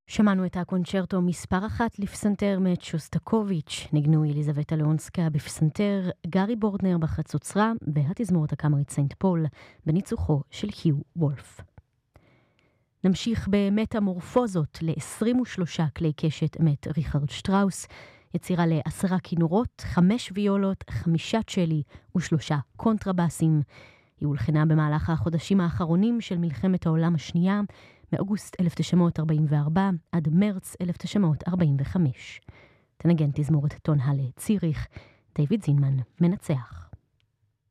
שמענו את הקונצ'רטו מספר 1 לפסנתר מאת שוסטקוביץ', ניגנו אליזבטה לאונסקה בפסנתר, גארי בורדנר בחצוצרה והתזמורת הקאמרית סנט פול בניצוחו של היו וולף. נמשיך במטמורפוזות ל-23 כלי קשת מאת ריכרד שטראוס, יצירה ל10 כינורות, 5 ויולות, 5 צ'לי ו3 קונטרבסים. היא הולחנה במהלך החודשים האחרונים של מלחמת העולם השנייה, מאוגוסט 1944 עד מרץ 1945. תנגן תזמורת טון הלה ציריך, דיוויד זינמן מנצח.